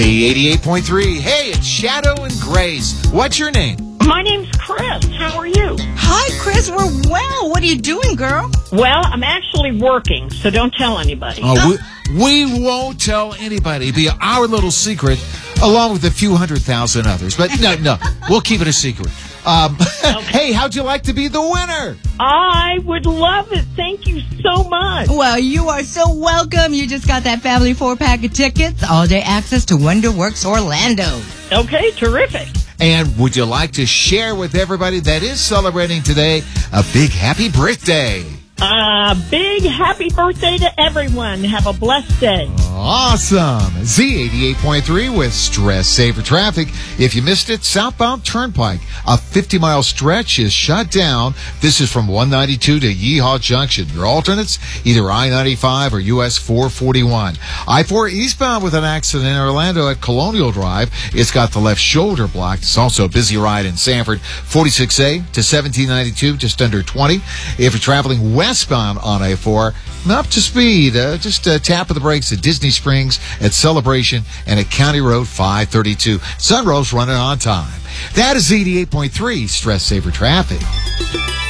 88.3. Hey, it's Shadow and Grace. What's your name? My name's Chris. How are you? Hi, Chris. We're well. What are you doing, girl? Well, I'm actually working, so don't tell anybody. Oh, we won't tell anybody. It'll be our little secret, along with a few 100,000 others. But no, we'll keep it a secret. Hey, how'd you like to be the winner? I would love it. Thank you so much. Well, you are so welcome. You just got that family 4-pack of tickets, all-day access to WonderWorks Orlando. Okay, terrific. And would you like to share with everybody that is celebrating today a big happy birthday? Big happy birthday to everyone. Have a blessed day. Awesome. Z88.3 with Stress Saver Traffic. If you missed it, southbound Turnpike, a 50-mile stretch is shut down. This is from 192 to Yeehaw Junction. Your alternates, either I-95 or US 441. I-4 eastbound with an accident in Orlando at Colonial Drive. It's got the left shoulder blocked. It's also a busy ride in Sanford. 46A to 1792, just under 20. If you're traveling westbound on A4, up to speed. Just a tap of the brakes at Disney Springs, at Celebration, and at County Road 532. Sunrose running on time. That is 88.3 Stress Saver Traffic.